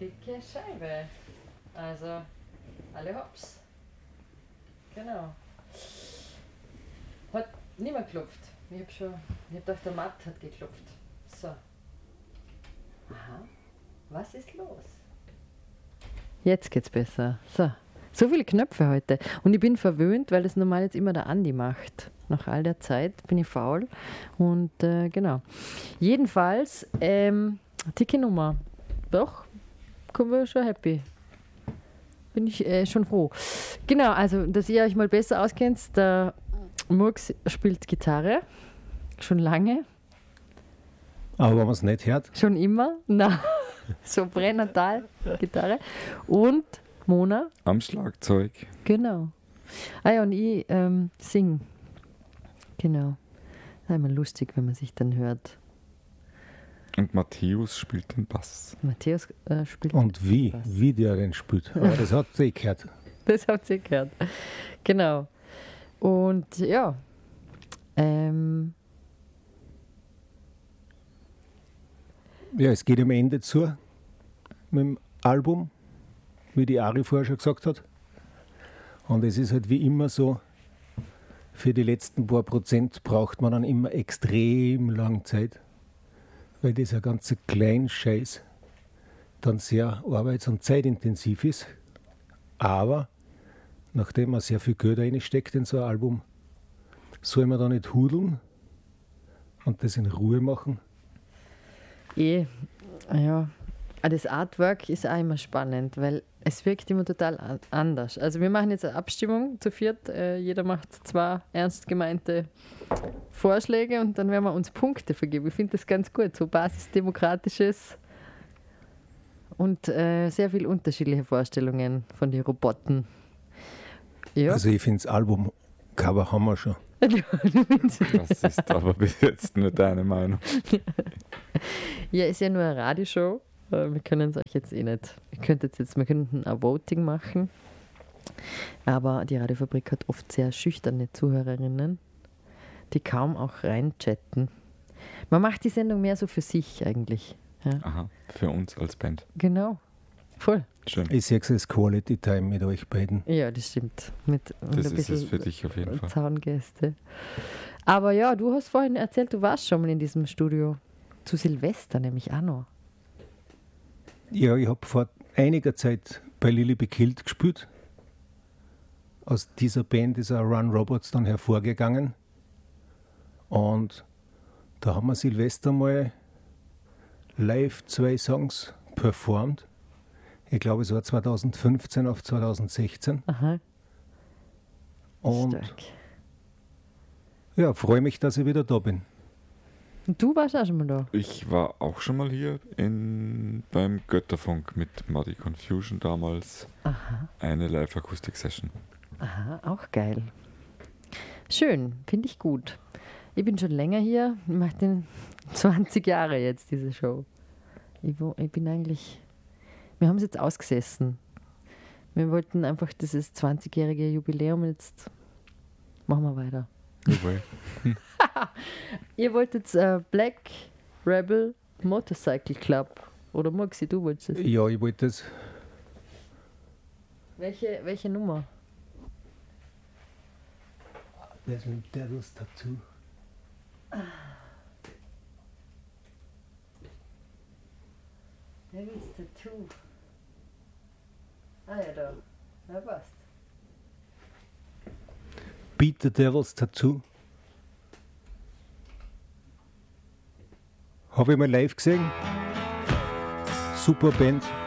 dicke Scheibe. Also, alle hops. Genau. Hat niemand geklopft. Ich hab gedacht, der Matt hat geklopft. So. Aha. Was ist los? Jetzt geht's besser. So viele Knöpfe heute. Und ich bin verwöhnt, weil das normal jetzt immer der Andi macht. Nach all der Zeit bin ich faul. Und genau. Jedenfalls, Tiki-Nummer. Doch, kommen wir schon happy. Bin ich schon froh. Genau, also, dass ihr euch mal besser auskennt, der Murks spielt Gitarre. Schon lange. Aber wenn man es nicht hört. Schon immer. Na, so pränatal Gitarre. Und Mona. Am Schlagzeug. Genau. Ah ja, und ich sing. Genau. Das ist immer lustig, wenn man sich dann hört. Und Matthäus spielt den Bass. Matthäus spielt Und wie? Bass. Wie der den spielt. Aber das hat sie gehört. Das habt ihr gehört. Genau. Und ja. Ja, es geht am Ende zu mit dem Album, wie die Ari vorher schon gesagt hat. Und es ist halt wie immer so, für die letzten paar Prozent braucht man dann immer extrem lang Zeit, weil dieser ganze Kleinscheiß dann sehr arbeits- und zeitintensiv ist. Aber nachdem man sehr viel Geld reinsteckt in so ein Album, soll man da nicht hudeln und das in Ruhe machen. Ja. Das Artwork ist auch immer spannend, weil es wirkt immer total anders. Also wir machen jetzt eine Abstimmung zu viert. Jeder macht 2 ernst gemeinte Vorschläge und dann werden wir uns Punkte vergeben. Ich finde das ganz gut, so basisdemokratisches und sehr viel unterschiedliche Vorstellungen von den Roboten. Ja. Also ich finde das Albumcover haben wir schon. Das ist aber bis jetzt nur deine Meinung. Ja, ist ja nur eine Radioshow. Wir können es euch jetzt eh nicht. Wir könnten ein Voting machen. Aber die Radiofabrik hat oft sehr schüchterne Zuhörerinnen, die kaum auch reinchatten. Man macht die Sendung mehr so für sich eigentlich. Ja. Aha, für uns als Band. Genau. Voll. Schön. Ich sehe es als Quality Time mit euch beiden. Ja, das stimmt. Und Das ein ist es bisschen für dich auf jeden Fall. Zaungäste. Aber ja, du hast vorhin erzählt, du warst schon mal in diesem Studio. Zu Silvester nämlich auch noch. Ja, ich habe vor einiger Zeit bei Lily Be Killed gespielt. Aus dieser Band ist auch Run Robots dann hervorgegangen. Und da haben wir Silvester mal live 2 Songs performt. Ich glaube, es war 2015 auf 2016. Aha. Und Stark. ja, freue mich, dass ich wieder da bin. Und du warst auch schon mal da. Ich war auch schon mal hier beim Götterfunk mit Muddy Confusion damals. Aha. Eine Live-Akustik-Session. Aha, auch geil. Schön, finde ich gut. Ich bin schon länger hier, ich mache den 20 Jahre jetzt, diese Show. Ich bin eigentlich, wir haben es jetzt ausgesessen. Wir wollten einfach dieses 20-jährige Jubiläum, jetzt machen wir weiter. Jawohl. Ihr wolltet Black Rebel Motorcycle Club, oder Moxie, du wolltest es? Ja, ich wollte das. Welche Nummer? Das mit Devil's Tattoo. Devil's Tattoo. Ah ja, da. Na, passt. Beat the Devil's Tattoo. Habe ich mal live gesehen. Super Band.